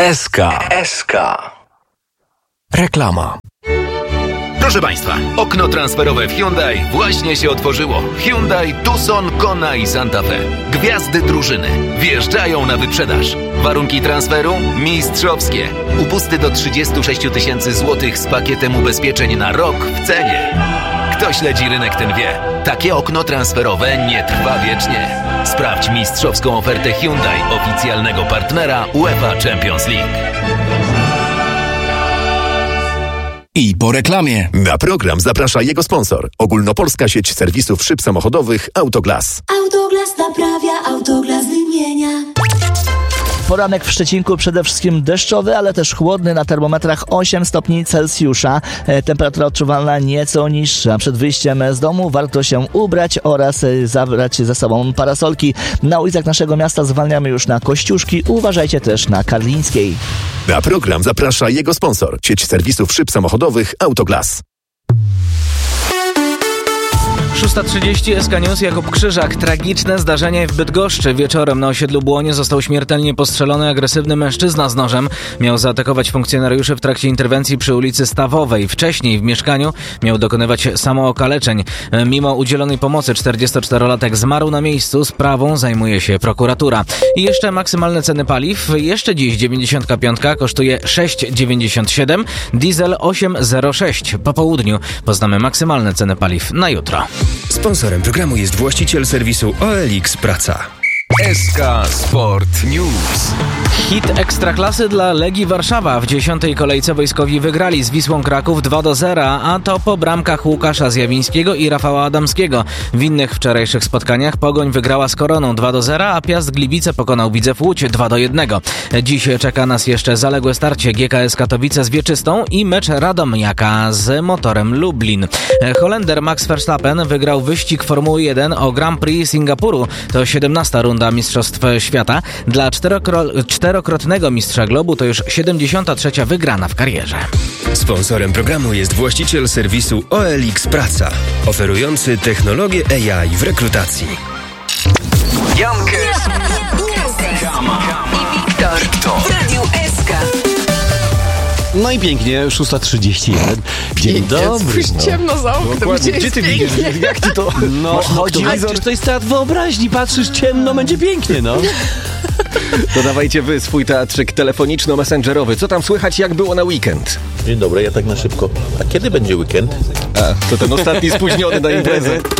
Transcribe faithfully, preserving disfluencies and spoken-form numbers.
S K. S K. Reklama. Proszę Państwa, okno transferowe w Hyundai właśnie się otworzyło. Hyundai Tucson, Kona i Santa Fe. Gwiazdy drużyny wjeżdżają na wyprzedaż. Warunki transferu mistrzowskie. Upusty do trzydzieści sześć tysięcy złotych z pakietem ubezpieczeń na rok w cenie. Kto śledzi rynek, ten wie. Takie okno transferowe nie trwa wiecznie. Sprawdź mistrzowską ofertę Hyundai, oficjalnego partnera UEFA Champions League. I po reklamie. Na program zaprasza jego sponsor. Ogólnopolska sieć serwisów szyb samochodowych Autoglas. Autoglas naprawia, Autoglas wymienia. Poranek w Szczecinku przede wszystkim deszczowy, ale też chłodny, na termometrach osiem stopni Celsjusza. Temperatura odczuwalna nieco niższa. Przed wyjściem z domu warto się ubrać oraz zabrać ze sobą parasolki. Na ulicach naszego miasta zwalniamy już na Kościuszki. Uważajcie też na Karlińskiej. Na program zaprasza jego sponsor. Sieć serwisów szyb samochodowych Autoglas. szósta trzydzieści, S K News, Jakub Krzyżak. Tragiczne zdarzenie w Bydgoszczy. Wieczorem na osiedlu Błonie został śmiertelnie postrzelony agresywny mężczyzna z nożem. Miał zaatakować funkcjonariuszy w trakcie interwencji przy ulicy Stawowej. Wcześniej w mieszkaniu miał dokonywać samookaleczeń. Mimo udzielonej pomocy czterdziestoczterolatek zmarł na miejscu. Sprawą zajmuje się prokuratura. I jeszcze maksymalne ceny paliw. Jeszcze dziś dziewięćdziesiątka pięć kosztuje sześć dziewięćdziesiąt siedem, diesel osiem zero sześć. Po południu poznamy maksymalne ceny paliw na jutro. Sponsorem programu jest właściciel serwisu O L X Praca. S K Sport News. Hit Ekstraklasy dla Legii Warszawa. W dziesiątej kolejce wojskowi wygrali z Wisłą Kraków dwa do zera, a to po bramkach Łukasza Zjawińskiego i Rafała Adamskiego. W innych wczorajszych spotkaniach Pogoń wygrała z Koroną dwa do zera, a Piast Gliwice pokonał Widzew Łódź dwa do jednego. Dziś czeka nas jeszcze zaległe starcie G K S Katowice z Wieczystą i mecz Radomiaka z Motorem Lublin. Holender Max Verstappen wygrał wyścig Formuły jeden o Grand Prix Singapuru. To siedemnasta runda Mistrzostw Świata. Dla czterokro- czterokrotnego mistrza globu to już siedemdziesiąta trzecia wygrana w karierze. Sponsorem programu jest właściciel serwisu O L X Praca, oferujący technologię A I w rekrutacji. Jankę, Kama i Wiktor w Radiu S K. No i pięknie, szósta trzydzieści jeden. Dzień dobry. Jest no. ciemno za oknem. Gdzie, gdzie ty widzisz? Jak ty to... No, chodzi, przecież to jest teatr wyobraźni. Patrzysz ciemno, będzie pięknie, no. To dawajcie wy swój teatrzyk telefoniczno-messengerowy. Co tam słychać, jak było na weekend? Dzień dobry, ja tak na szybko. A kiedy będzie weekend? A, to ten ostatni spóźniony na imprezę.